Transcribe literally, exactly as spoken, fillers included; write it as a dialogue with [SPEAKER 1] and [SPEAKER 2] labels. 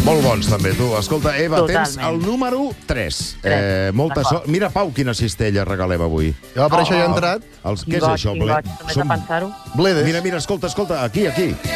[SPEAKER 1] Molt bons, també, tu. Escolta, Eva,
[SPEAKER 2] Totalment.
[SPEAKER 1] tens el número tres.
[SPEAKER 2] Tres,
[SPEAKER 1] Eh, molta
[SPEAKER 2] d'acord.
[SPEAKER 1] sort. Mira, Pau, quina cistella regalem avui.
[SPEAKER 3] Jo per això hi he entrat.
[SPEAKER 1] Els, què és
[SPEAKER 2] Goig,
[SPEAKER 1] això?
[SPEAKER 2] quin
[SPEAKER 1] Ble...
[SPEAKER 2] goig, només de pensar-ho.
[SPEAKER 3] Bledes.
[SPEAKER 1] Mira, mira, escolta, escolta, aquí, aquí.